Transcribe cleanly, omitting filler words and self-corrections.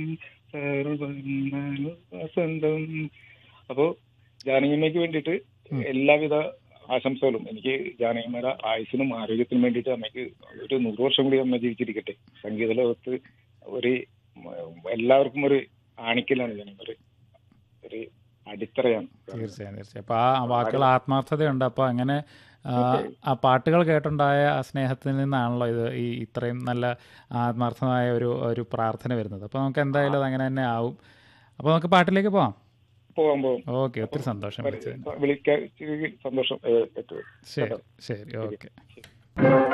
വസന്തം. അപ്പോ ജാനകിയമ്മയ്ക്ക് വേണ്ടിയിട്ട് എല്ലാവിധ ആശംസകളും. എനിക്ക് ജാനകിയമ്മയുടെ ആയുസ്സിനും ആരോഗ്യത്തിനും വേണ്ടിയിട്ട് അമ്മയ്ക്ക് ഒരു 100 വർഷം കൂടി അമ്മ ജീവിച്ചിരിക്കട്ടെ. സംഗീത ലോകത്ത് ഒരു എല്ലാവർക്കും ഒരു ആണിക്കലാണ് ജാനകിയമ്മ, ഒരു അടിത്തറയാണ്. തീർച്ചയായും തീർച്ചയായും. അപ്പോൾ ആ വാക്കുകൾ ആത്മാർത്ഥതയുണ്ട്. അപ്പോൾ അങ്ങനെ ആ പാട്ടുകൾ കേട്ടുണ്ടായ ആ സ്നേഹത്തിൽ നിന്നാണല്ലോ ഇത്രയും നല്ല ആത്മാർത്ഥമായ ഒരു പ്രാർത്ഥന വരുന്നത്. അപ്പോൾ നമുക്ക് എന്തായാലും അത് അങ്ങനെ തന്നെ ആവും. അപ്പോൾ നമുക്ക് പാട്ടിലേക്ക് പോവാം. പോവാം. ഓക്കെ, ഒത്തിരി സന്തോഷം വിളിച്ചതിന്. വിളിക്കാൻ സന്തോഷം. ശരി ശരി, ഓക്കെ.